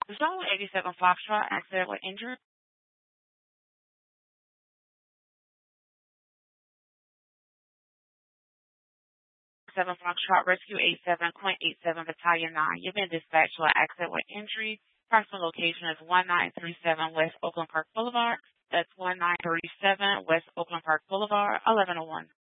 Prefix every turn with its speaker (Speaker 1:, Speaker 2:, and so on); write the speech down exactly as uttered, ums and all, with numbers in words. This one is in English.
Speaker 1: Zone eighty-seven Foxtrot, accident with injury. seven Foxtrot Rescue eighty-seven point eight seven Battalion nine. You've been dispatched to an accident with injury. Personal location is one nine three seven West Oakland Park Boulevard. That's one nine three seven West Oakland Park Boulevard, eleven oh one.